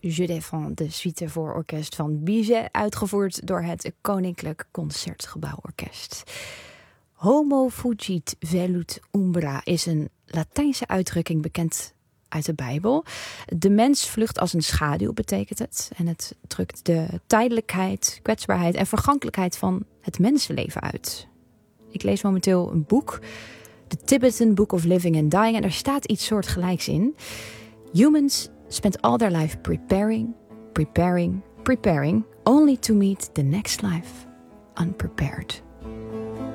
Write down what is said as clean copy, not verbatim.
Je Défends, de suite voor orkest van Bizet, uitgevoerd door het Koninklijk Concertgebouworkest. Homo fugit velut umbra is een Latijnse uitdrukking bekend uit de Bijbel. De mens vlucht als een schaduw, betekent het. En het drukt de tijdelijkheid, kwetsbaarheid en vergankelijkheid van het mensenleven uit. Ik lees momenteel een boek, The Tibetan Book of Living and Dying, en daar staat iets soortgelijks in. Humans spend all their life preparing, only to meet the next life unprepared.